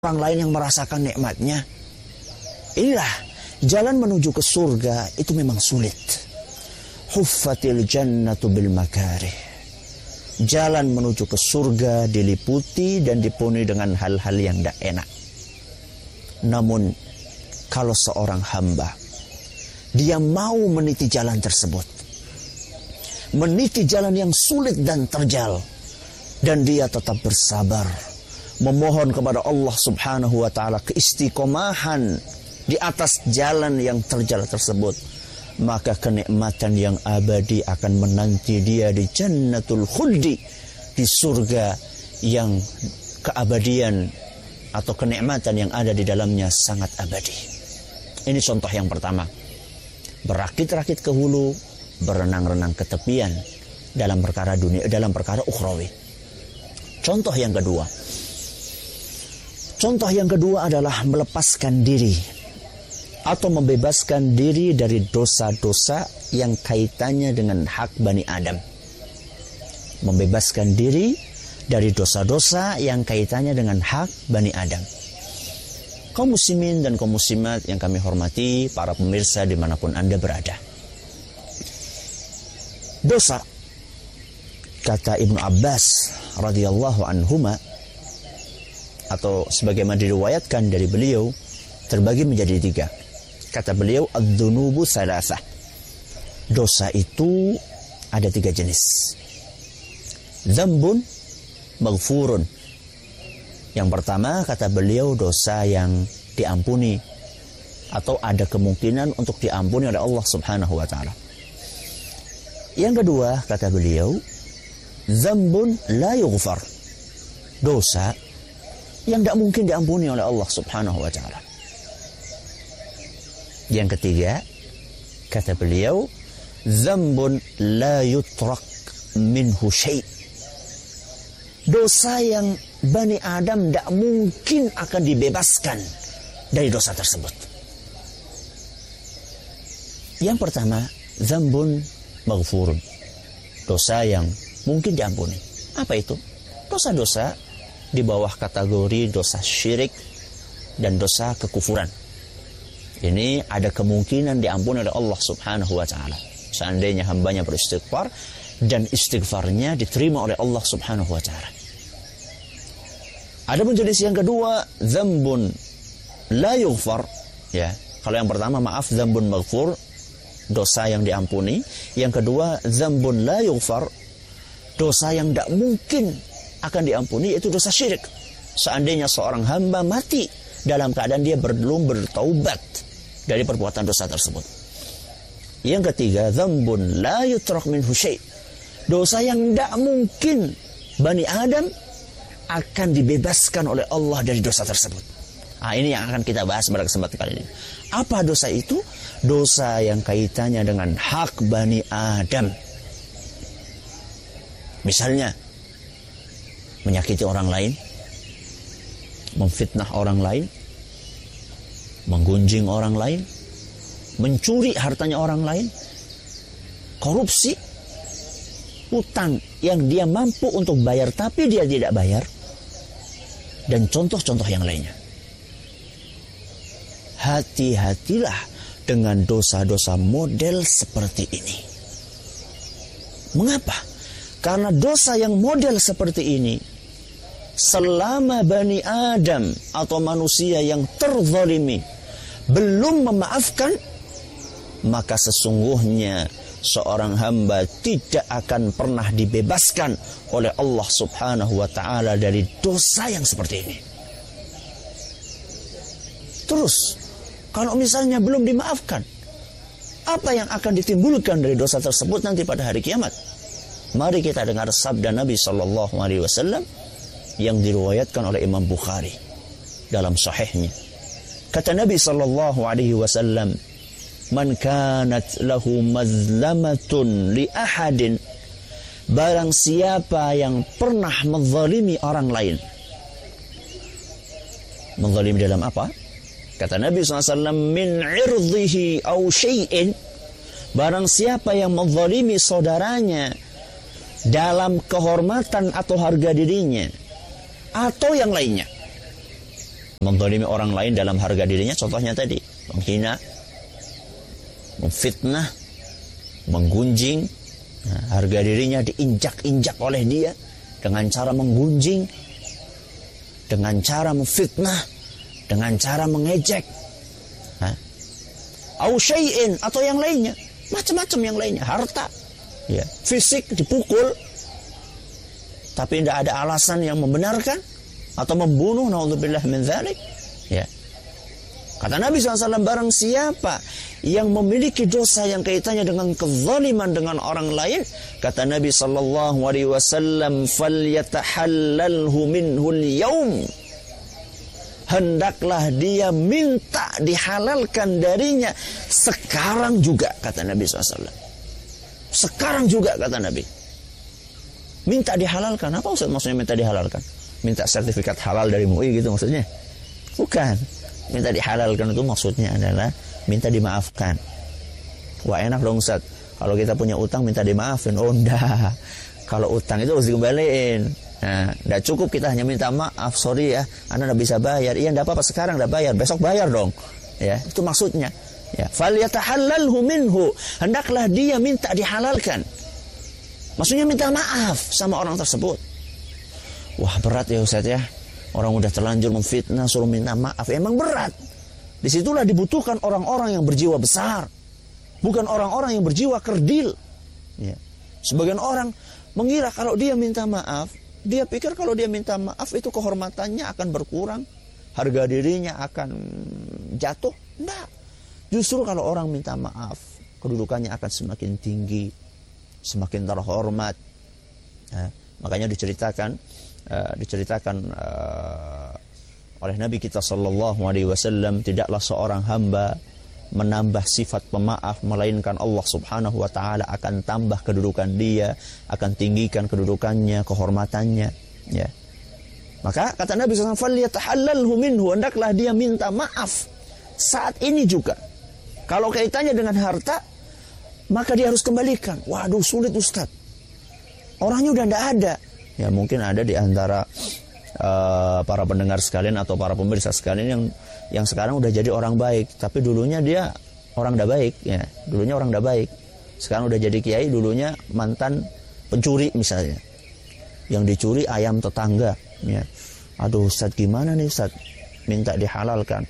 orang lain yang merasakan nikmatnya. Inilah jalan menuju ke surga itu memang sulit. Huffatil jannatu bil makarih. Jalan menuju ke surga diliputi dan dipenuhi dengan hal-hal yang tidak enak. Namun kalau seorang hamba dia mau meniti jalan tersebut, meniti jalan yang sulit dan terjal, dan dia tetap bersabar, memohon kepada Allah Subhanahu wa ta'ala keistiqomahan di atas jalan yang terjal tersebut, maka kenikmatan yang abadi akan menanti dia di Jannatul Khuldi, di surga yang keabadian atau kenikmatan yang ada di dalamnya sangat abadi. Ini contoh yang pertama. Berakit-rakit ke hulu, berenang-renang ke tepian dalam perkara dunia, dalam perkara ukhrawi. Contoh yang kedua. Contoh yang kedua adalah melepaskan diri atau membebaskan diri dari dosa-dosa yang kaitannya dengan hak Bani Adam. Membebaskan diri dari dosa-dosa yang kaitannya dengan hak Bani Adam. Kaum muslimin dan kaum muslimat yang kami hormati, para pemirsa dimanapun Anda berada. Dosa, kata Ibnu Abbas radhiyallahu anhuma, atau sebagaimana diriwayatkan dari beliau, terbagi menjadi 3. Kata beliau, adz-dzunubu tsalatsah. Dosa itu ada 3 jenis. Dzambun maghfurun. Yang pertama, kata beliau, dosa yang diampuni atau ada kemungkinan untuk diampuni oleh Allah Subhanahu wa ta'ala. Yang kedua, kata beliau, dzambun la yughfar. Dosa yang tidak mungkin diampuni oleh Allah Subhanahu wa ta'ala. Yang ketiga, kata beliau, dzambun la yutrak minhu syai'. Dosa yang Bani Adam tidak mungkin akan dibebaskan dari dosa tersebut. Yang pertama, dzambun maghfurun. Dosa yang mungkin diampuni. Apa itu? Dosa-dosa di bawah kategori dosa syirik dan dosa kekufuran. Ini ada kemungkinan diampuni oleh Allah Subhanahu wa ta'ala seandainya hambanya beristighfar dan istighfarnya diterima oleh Allah Subhanahu wa ta'ala. Ada pun jenis yang kedua, dzambun la yughfar, ya. Kalau yang pertama, maaf, dzambun maghfur, dosa yang diampuni. Yang kedua, dzambun la yughfar, dosa yang tidak mungkin akan diampuni, yaitu dosa syirik. Seandainya seorang hamba mati dalam keadaan dia belum bertaubat dari perbuatan dosa tersebut. Yang ketiga, dzambun la yutrak minhu syai', dosa yang tidak mungkin Bani Adam akan dibebaskan oleh Allah dari dosa tersebut. Ini yang akan kita bahas pada kesempatan kali ini. Apa dosa itu? Dosa yang kaitannya dengan hak Bani Adam. Misalnya, menyakiti orang lain, memfitnah orang lain, menggunjing orang lain, mencuri hartanya orang lain, korupsi, utang yang dia mampu untuk bayar tapi dia tidak bayar, dan contoh-contoh yang lainnya. Hati-hatilah dengan dosa-dosa model seperti ini. Mengapa? Karena dosa yang model seperti ini, selama Bani Adam atau manusia yang terzalimi belum memaafkan, maka sesungguhnya seorang hamba tidak akan pernah dibebaskan oleh Allah Subhanahu wa ta'ala dari dosa yang seperti ini. Terus, kalau misalnya belum dimaafkan, apa yang akan ditimbulkan dari dosa tersebut nanti pada hari kiamat? Mari kita dengar sabda Nabi SAW yang diriwayatkan oleh Imam Bukhari dalam sahihnya. Kata Nabi SAW, man kanat lahu mazlamatun li ahadin, barang siapa yang pernah menzalimi orang lain. Menzalimi dalam apa? Kata Nabi SAW, min irdhihi aw syai'in, barang siapa yang menzalimi saudaranya dalam kehormatan atau harga dirinya atau yang lainnya. Menzalimi orang lain dalam harga dirinya, contohnya tadi, menghina, memfitnah, menggunjing. Nah, harga dirinya diinjak-injak oleh dia dengan cara menggunjing, dengan cara memfitnah, dengan cara mengejek. Au syai'in, atau yang lainnya, macam-macam yang lainnya, harta, ya, fisik dipukul, tapi tidak ada alasan yang membenarkan, atau membunuh, naudzubillah min dzalik. Ya. Kata Nabi SAW, barang siapa yang memiliki dosa yang kaitannya dengan kezaliman dengan orang lain, kata Nabi SAW, falyatahallalhu minhul yaum, hendaklah dia minta dihalalkan darinya sekarang juga, kata Nabi SAW. Sekarang juga, kata Nabi. Minta dihalalkan, apa Ustaz maksudnya minta dihalalkan? Minta sertifikat halal dari MUI gitu maksudnya? Bukan. Minta dihalalkan itu maksudnya adalah minta dimaafkan. Wah, enak dong Ustaz, kalau kita punya utang minta dimaafin. Oh enggak, kalau utang itu harus dikembaliin. Nah, enggak cukup kita hanya minta maaf, sorry ya, Anda enggak bisa bayar. Iya enggak apa-apa, sekarang enggak bayar, besok bayar dong. Ya, itu maksudnya. Ya, falyatahallalhu minhu, hendaklah dia minta dihalalkan. Maksudnya minta maaf sama orang tersebut. Wah, berat ya Ustaz ya. Orang udah terlanjur memfitnah suruh minta maaf, emang berat. Disitulah dibutuhkan orang-orang yang berjiwa besar, bukan orang-orang yang berjiwa kerdil. Ya. Sebagian orang mengira kalau dia minta maaf, dia pikir kalau dia minta maaf itu kehormatannya akan berkurang, harga dirinya akan jatuh. Enggak. Justru kalau orang minta maaf, kedudukannya akan semakin tinggi, semakin terhormat. Nah, makanya diceritakan oleh Nabi kita sallallahu alaihi wasallam, tidaklah seorang hamba menambah sifat pemaaf melainkan Allah Subhanahu wa taala akan tambah kedudukan dia, akan tinggikan kedudukannya, kehormatannya, ya. Maka kata Nabi sallallahu alaihi wasallam, "Falyatahallalhu minhu", hendaklah dia minta maaf saat ini juga. Kalau kaitannya dengan harta, maka dia harus kembalikan. Waduh, sulit Ustaz. Orangnya udah enggak ada. Ya, mungkin ada di antara para pendengar sekalian atau para pemirsa sekalian yang sekarang udah jadi orang baik, tapi dulunya dia orang dah baik, ya. Dulunya orang dah baik. Sekarang udah jadi kiai, dulunya mantan pencuri misalnya. Yang dicuri ayam tetangga, ya. Aduh Ustaz, gimana nih Ustaz? Minta dihalalkan.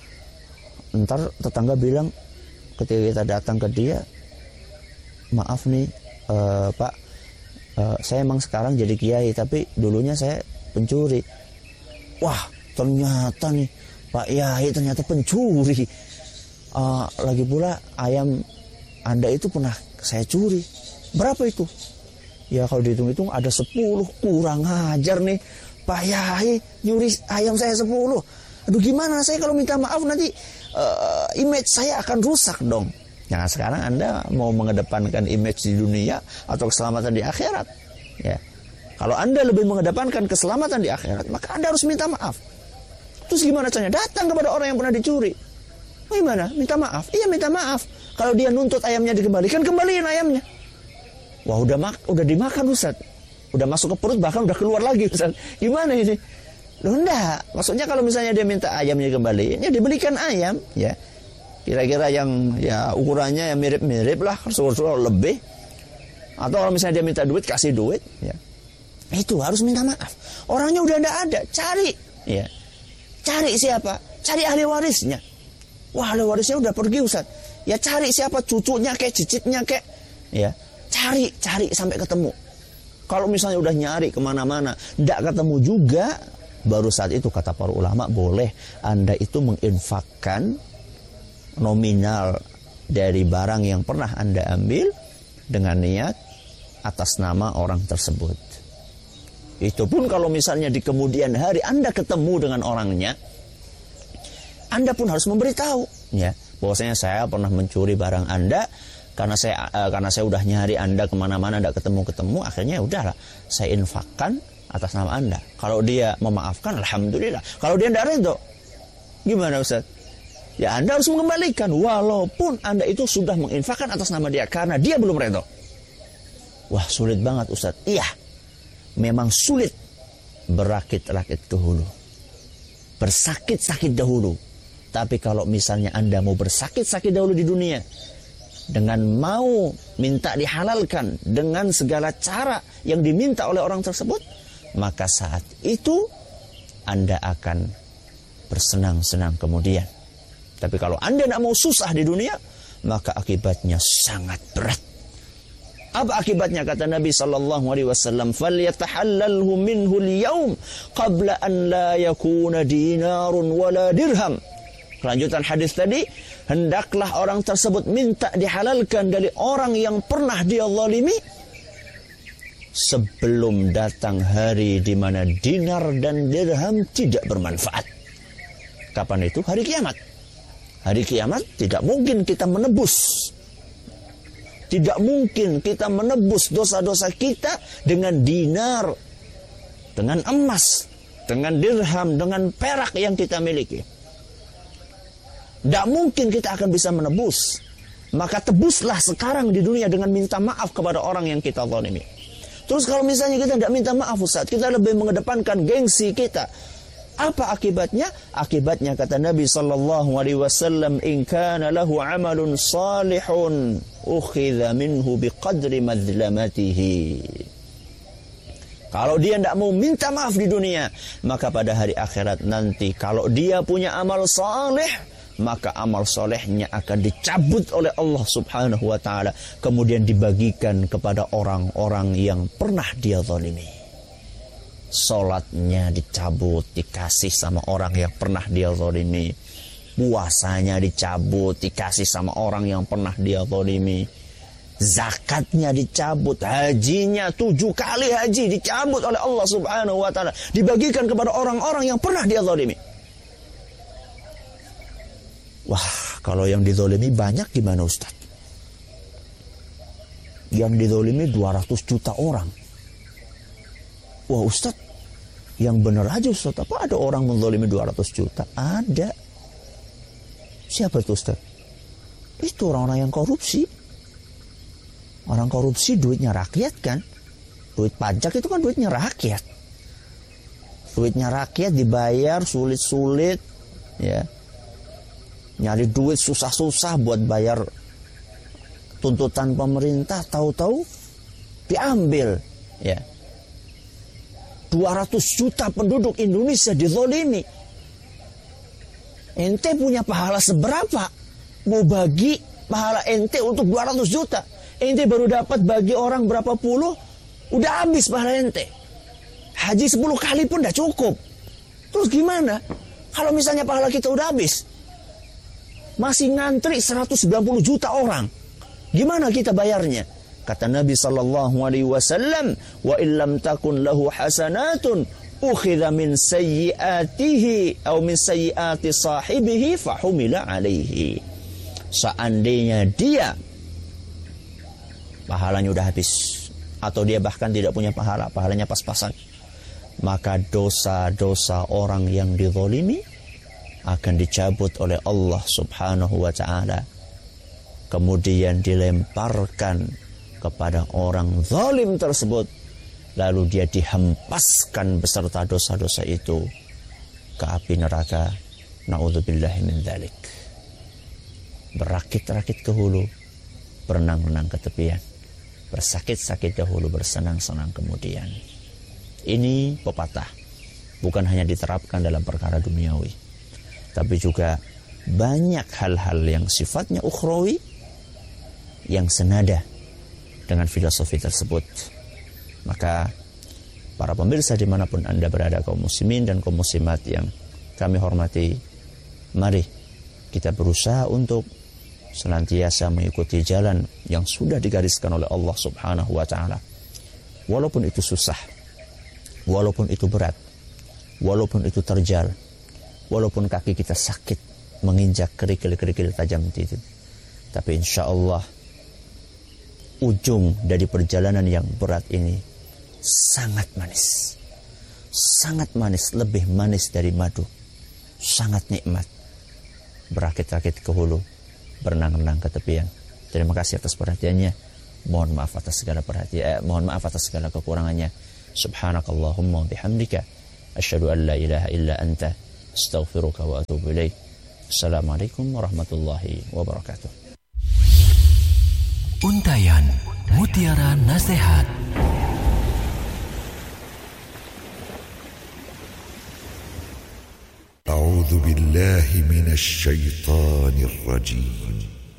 Ntar tetangga bilang ketika kita datang ke dia, maaf nih Pak, saya emang sekarang jadi kiai, tapi dulunya saya pencuri. Wah, ternyata nih Pak Yai ternyata pencuri. Lagi pula ayam Anda itu pernah saya curi. Berapa itu? Ya kalau dihitung-hitung ada 10. Kurang ajar nih Pak Yai, nyuri ayam saya 10. Aduh, gimana saya kalau minta maaf nanti image saya akan rusak dong. Nah, sekarang Anda mau mengedepankan image di dunia atau keselamatan di akhirat? Ya. Kalau Anda lebih mengedepankan keselamatan di akhirat, maka Anda harus minta maaf. Terus gimana caranya? Datang kepada orang yang pernah dicuri. Gimana? Minta maaf? Iya, minta maaf. Kalau dia nuntut ayamnya dikembalikan, kembaliin ayamnya. Wah, udah dimakan Ustaz. Udah masuk ke perut, bahkan udah keluar lagi Ustaz. Gimana ini? Loh, enggak. Maksudnya kalau misalnya dia minta ayamnya dikembaliin, ya dibelikan ayam, ya. Kira-kira yang ya ukurannya yang mirip-mirip lah, kalau lebih. Atau kalau misalnya dia minta duit, kasih duit, ya. Itu harus minta maaf. Orangnya udah enggak ada, cari, ya. Cari siapa? Cari ahli warisnya. Wah, ahli warisnya udah pergi Ustaz. Ya cari siapa, cucunya kek, cicitnya kek, ya. Cari sampai ketemu. Kalau misalnya udah nyari kemana-mana, enggak ketemu juga, baru saat itu kata para ulama boleh Anda itu menginfakkan nominal dari barang yang pernah Anda ambil dengan niat atas nama orang tersebut. Itu pun kalau misalnya di kemudian hari Anda ketemu dengan orangnya, Anda pun harus memberitahu, ya, bahwasanya saya pernah mencuri barang Anda karena saya udah nyari Anda kemana-mana tidak ketemu, akhirnya udahlah saya infakkan atas nama Anda. Kalau dia memaafkan, alhamdulillah. Kalau dia tidak redho, gimana Ustaz? Ya Anda harus mengembalikan walaupun Anda itu sudah menginfakkan atas nama dia karena dia belum redho. Wah, sulit banget Ustaz. Iya, memang sulit berakit-rakit ke hulu. bersakit-sakit dahulu. Tapi kalau misalnya Anda mau bersakit-sakit dahulu di dunia, dengan mau minta dihalalkan dengan segala cara yang diminta oleh orang tersebut, maka saat itu Anda akan bersenang-senang kemudian. Tapi kalau Anda tidak mau susah di dunia, maka akibatnya sangat berat. Apa akibatnya? Kata Nabi SAW, "Falyatahallalhu minhu al-yawm qabla an la yakuna dinarun wala dirham." Kelanjutan hadis tadi, hendaklah orang tersebut minta dihalalkan dari orang yang pernah dia zalimi sebelum datang hari di mana dinar dan dirham tidak bermanfaat. Kapan itu? Hari kiamat. Hari kiamat tidak mungkin kita menebus. Tidak mungkin kita menebus dosa-dosa kita dengan dinar, dengan emas, dengan dirham, dengan perak yang kita miliki. Tidak mungkin kita akan bisa menebus. Maka tebuslah sekarang di dunia dengan minta maaf kepada orang yang kita zalimi. Terus kalau misalnya kita tidak minta maaf, Ustaz, kita lebih mengedepankan gengsi kita. Apa akibatnya? Akibatnya kata Nabi SAW, "In kana lahu amalun salihun, ukhidha minhu biqadri madlamatihi." Kalau dia tidak mau minta maaf di dunia, maka pada hari akhirat nanti, kalau dia punya amal saleh, maka amal solehnya akan dicabut oleh Allah Subhanahu wa ta'ala, kemudian dibagikan kepada orang-orang yang pernah dia zalimi. Salatnya dicabut, dikasih sama orang yang pernah dia zalimi. Puasanya dicabut, dikasih sama orang yang pernah dia zalimi. Zakatnya dicabut, hajinya 7 kali haji dicabut oleh Allah Subhanahu wa ta'ala, dibagikan kepada orang-orang yang pernah dia zalimi. Wah, kalau yang dizolimi banyak gimana, Ustaz? Yang dizolimi 200 juta orang. Wah, Ustaz, yang benar aja, Ustaz. Apa ada orang menzolimi 200 juta? Ada. Siapa itu, Ustaz? Itu orang-orang yang korupsi. Orang korupsi duitnya rakyat kan? Duit pajak itu kan duitnya rakyat. Duitnya rakyat dibayar sulit-sulit, ya. Nyari duit susah-susah buat bayar tuntutan pemerintah, tahu-tahu diambil, ya. 200 juta penduduk Indonesia dizolimi. Ente punya pahala seberapa? Mau bagi pahala ente untuk 200 juta. Ente baru dapat bagi orang berapa puluh, udah habis pahala ente. Haji 10 kali pun udah cukup. Terus gimana? Kalau misalnya pahala kita udah habis, masih ngantri 190 juta orang. Gimana kita bayarnya? Kata Nabi SAW, "Wa illam takun lahu hasanatun, ukhidha min sayyiatihi atau min sayyiati sahibihi fahumila alaihi." Seandainya dia pahalanya udah habis, atau dia bahkan tidak punya pahala, pahalanya pas-pasan, maka dosa-dosa orang yang dizalimi akan dicabut oleh Allah Subhanahu wa ta'ala, kemudian dilemparkan kepada orang zalim tersebut, lalu dia dihempaskan beserta dosa-dosa itu ke api neraka. Na'udzubillahi min dzalik. Berakit-rakit ke hulu, berenang-renang ke tepian. Bersakit-sakit dahulu, bersenang-senang kemudian. Ini pepatah bukan hanya diterapkan dalam perkara duniawi, tapi juga banyak hal-hal yang sifatnya ukhrawi yang senada dengan filosofi tersebut. Maka para pemirsa dimanapun Anda berada, kaum muslimin dan kaum muslimat yang kami hormati, mari kita berusaha untuk senantiasa mengikuti jalan yang sudah digariskan oleh Allah Subhanahu wa ta'ala. Walaupun itu susah, walaupun itu berat, walaupun itu terjal, walaupun kaki kita sakit menginjak kerikil-kerikil tajam itu, tapi insya Allah ujung dari perjalanan yang berat ini sangat manis. Sangat manis, lebih manis dari madu. Sangat nikmat. Berakit-rakit ke hulu, berenang-renang ke tepian. Terima kasih atas perhatiannya. Mohon maaf atas segala kekurangannya. Subhanakallahumma bihamdika asyhadu an la ilaha illa anta astaghfiruka wa atubu ilaik. Assalamualaikum warahmatullahi wabarakatuh. Untayan Mutiara Nasihat. A'udzu billahi minasy syaithanir rajim.